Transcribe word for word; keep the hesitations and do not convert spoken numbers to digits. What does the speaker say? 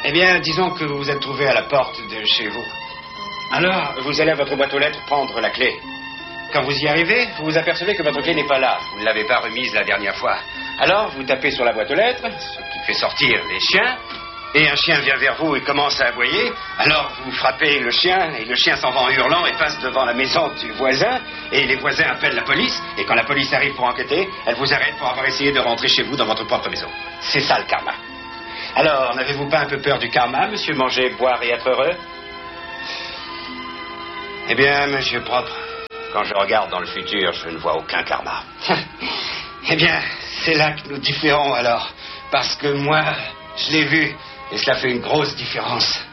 Eh bien, disons que vous vous êtes trouvé à la porte de chez vous. Alors, vous allez à votre boîte aux lettres prendre la clé. Quand vous y arrivez, vous vous apercevez que votre clé n'est pas là. Vous ne l'avez pas remise la dernière fois. Alors, vous tapez sur la boîte aux lettres, ce qui fait sortir les chiens, et un chien vient vers vous et commence à aboyer. Alors, vous frappez le chien, et le chien s'en va en hurlant et passe devant la maison du voisin, et les voisins appellent la police, et quand la police arrive pour enquêter, elle vous arrête pour avoir essayé de rentrer chez vous dans votre propre maison. C'est ça, le karma. Alors, n'avez-vous pas un peu peur du karma, monsieur Manger, boire et être heureux? Eh bien, monsieur Propre, quand je regarde dans le futur, je ne vois aucun karma. Eh bien, c'est là que nous différons alors. Parce que moi, je l'ai vu, et cela fait une grosse différence.